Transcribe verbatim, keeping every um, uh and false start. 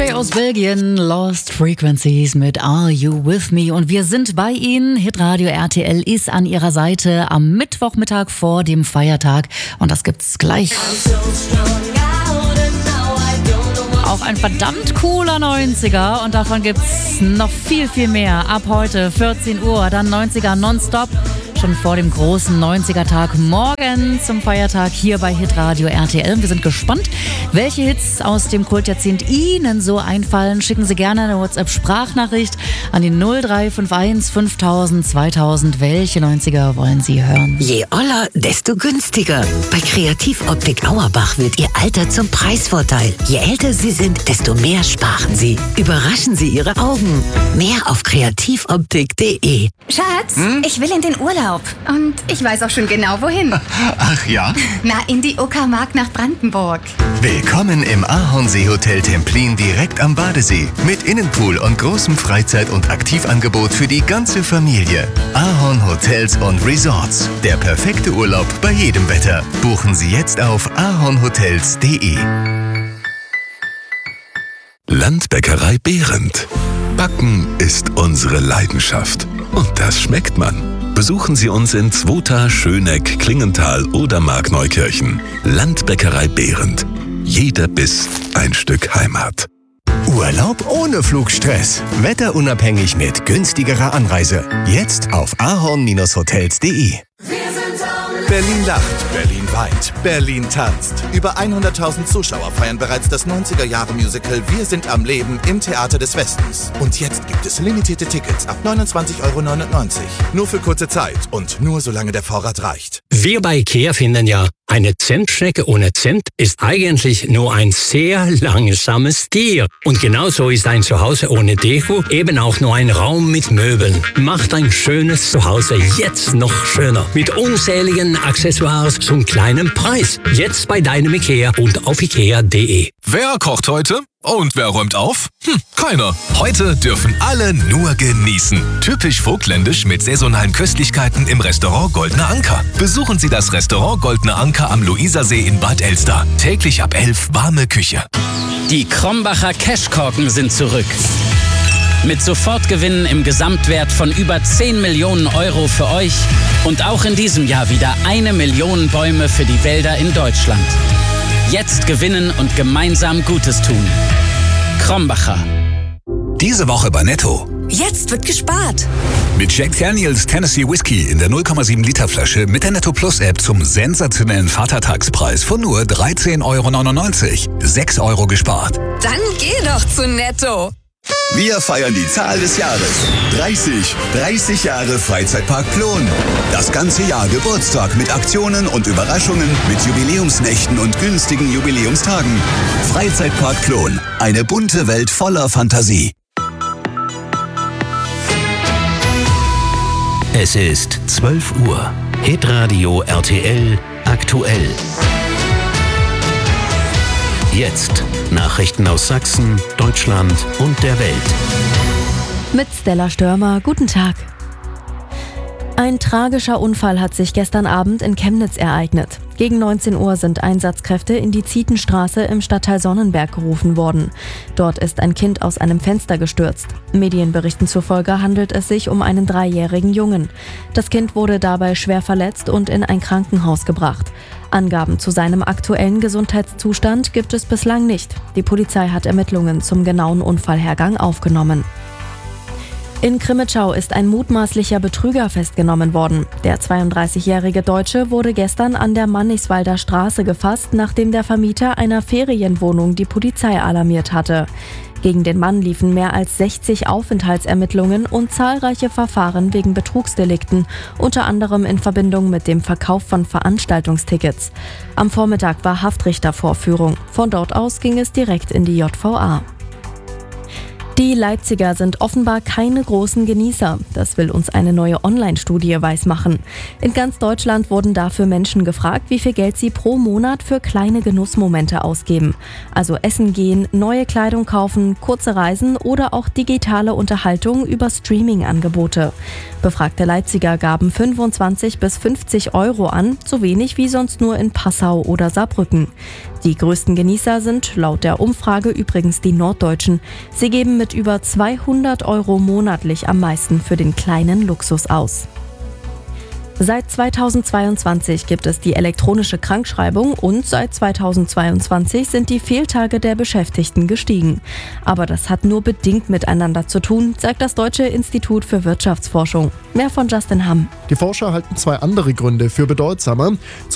J aus Belgien, Lost Frequencies mit Are You With Me? Und wir sind bei Ihnen. Hitradio R T L ist an Ihrer Seite am Mittwochmittag vor dem Feiertag. Und das gibt's gleich. Auch ein verdammt cooler neunziger. Und davon gibt's noch viel, viel mehr. Ab heute vierzehn Uhr, dann neunziger nonstop. Schon vor dem großen neunziger-Tag morgen zum Feiertag hier bei Hitradio R T L. Wir sind gespannt, welche Hits aus dem Kultjahrzehnt Ihnen so einfallen. Schicken Sie gerne eine WhatsApp-Sprachnachricht an die null drei fünf eins fünftausend zweitausend. Welche neunziger wollen Sie hören? Je oller, desto günstiger. Bei Kreativoptik Auerbach wird Ihr Alter zum Preisvorteil. Je älter Sie sind, desto mehr sparen Sie. Überraschen Sie Ihre Augen. Mehr auf kreativoptik punkt de. Schatz, Hm? ich will in den Urlaub. Und ich weiß auch schon genau, wohin. Ach ja? Na, in die Uckermark nach Brandenburg. Willkommen im Ahornsee-Hotel Templin direkt am Badesee. Mit Innenpool und großem Freizeit- und Aktivangebot für die ganze Familie. Ahorn Hotels und Resorts. Der perfekte Urlaub bei jedem Wetter. Buchen Sie jetzt auf ahornhotels punkt de. Landbäckerei Behrendt. Backen ist unsere Leidenschaft. Und das schmeckt man. Besuchen Sie uns in Zwota, Schöneck, Klingenthal oder Markneukirchen. Landbäckerei Behrendt. Jeder Biss ein Stück Heimat. Urlaub ohne Flugstress. Wetterunabhängig mit günstigerer Anreise. Jetzt auf ahorn hotels punkt de. Berlin lacht, Berlin weint, Berlin tanzt. Über hunderttausend Zuschauer feiern bereits das neunziger-Jahre-Musical Wir sind am Leben im Theater des Westens. Und jetzt gibt es limitierte Tickets ab neunundzwanzig Euro neunundneunzig. Nur für kurze Zeit und nur solange der Vorrat reicht. Wir bei IKEA finden ja, eine Zentschnecke ohne Cent ist eigentlich nur ein sehr langsames Tier. Und genauso ist ein Zuhause ohne Deko eben auch nur ein Raum mit Möbeln. Macht ein schönes Zuhause jetzt noch schöner. Mit unzähligen Accessoires zum kleinen Preis. Jetzt bei deinem IKEA und auf ikea punkt de. Wer kocht heute? Und wer räumt auf? Hm, keiner. Heute dürfen alle nur genießen. Typisch vogtländisch mit saisonalen Köstlichkeiten im Restaurant Goldener Anker. Besuchen Sie das Restaurant Goldener Anker am Luisersee in Bad Elster. Täglich ab elf warme Küche. Die Krombacher Cashkorken sind zurück. Mit Sofortgewinnen im Gesamtwert von über zehn Millionen Euro für euch und auch in diesem Jahr wieder eine Million Bäume für die Wälder in Deutschland. Jetzt gewinnen und gemeinsam Gutes tun. Krombacher. Diese Woche bei Netto. Jetzt wird gespart. Mit Jack Daniels Tennessee Whiskey in der null Komma sieben Liter Flasche mit der Netto Plus App zum sensationellen Vatertagspreis von nur dreizehn Euro neunundneunzig. sechs Euro gespart. Dann geh doch zu Netto. Wir feiern die Zahl des Jahres. dreißig. dreißig Jahre Freizeitpark Plon. Das ganze Jahr Geburtstag mit Aktionen und Überraschungen, mit Jubiläumsnächten und günstigen Jubiläumstagen. Freizeitpark Plon. Eine bunte Welt voller Fantasie. Es ist zwölf Uhr. Hitradio R T L aktuell. Jetzt Nachrichten aus Sachsen, Deutschland und der Welt. Mit Stella Störmer, guten Tag. Ein tragischer Unfall hat sich gestern Abend in Chemnitz ereignet. Gegen neunzehn Uhr sind Einsatzkräfte in die Zietenstraße im Stadtteil Sonnenberg gerufen worden. Dort ist ein Kind aus einem Fenster gestürzt. Medienberichten zufolge handelt es sich um einen dreijährigen Jungen. Das Kind wurde dabei schwer verletzt und in ein Krankenhaus gebracht. Angaben zu seinem aktuellen Gesundheitszustand gibt es bislang nicht. Die Polizei hat Ermittlungen zum genauen Unfallhergang aufgenommen. In Crimmitschau ist ein mutmaßlicher Betrüger festgenommen worden. Der zweiunddreißigjährige Deutsche wurde gestern an der Mannichswalder Straße gefasst, nachdem der Vermieter einer Ferienwohnung die Polizei alarmiert hatte. Gegen den Mann liefen mehr als sechzig Aufenthaltsermittlungen und zahlreiche Verfahren wegen Betrugsdelikten, unter anderem in Verbindung mit dem Verkauf von Veranstaltungstickets. Am Vormittag war Haftrichtervorführung. Von dort aus ging es direkt in die J V A. Die Leipziger sind offenbar keine großen Genießer. Das will uns eine neue Online-Studie weismachen. In ganz Deutschland wurden dafür Menschen gefragt, wie viel Geld sie pro Monat für kleine Genussmomente ausgeben. Also essen gehen, neue Kleidung kaufen, kurze Reisen oder auch digitale Unterhaltung über Streaming-Angebote. Befragte Leipziger gaben fünfundzwanzig bis fünfzig Euro an, so wenig wie sonst nur in Passau oder Saarbrücken. Die größten Genießer sind laut der Umfrage übrigens die Norddeutschen. Sie geben mit über zweihundert Euro monatlich am meisten für den kleinen Luxus aus. Seit zweitausendzweiundzwanzig gibt es die elektronische Krankschreibung und seit zweitausendzweiundzwanzig sind die Fehltage der Beschäftigten gestiegen. Aber das hat nur bedingt miteinander zu tun, sagt das Deutsche Institut für Wirtschaftsforschung. Mehr von Justin Hamm. Die Forscher halten zwei andere Gründe für bedeutsamer.